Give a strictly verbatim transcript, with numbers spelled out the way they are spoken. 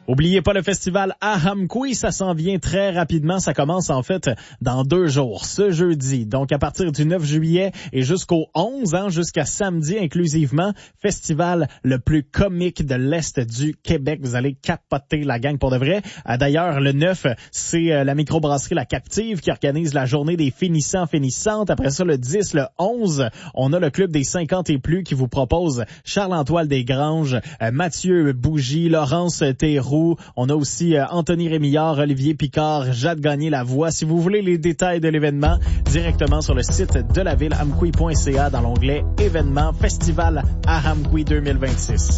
Oubliez pas le festival Ahamkoui, ça s'en vient très rapidement. Ça commence en fait dans deux jours, ce jeudi. Donc à partir du neuf juillet et jusqu'au onze, hein, jusqu'à samedi inclusivement, festival le plus comique de l'Est du Québec. Vous allez capoter la gang pour de vrai. Euh, d'ailleurs, le neuf, c'est euh, la microbrasserie La Captive qui organise la journée des finissants finissantes. Après ça, le dix, le onze, on a le club des cinquante et plus qui vous propose Charles-Antoine Desgranges, euh, Mathieu Bougie, Laurence Théroux. On a aussi euh, Anthony Rémillard, Olivier Picard, Jade Gagné-Lavoie. Si vous voulez les détails de l'événement, directement sur le site de la ville, amkoui point c a, dans l'onglet événements, Festival Ahamkoui deux mille vingt-six.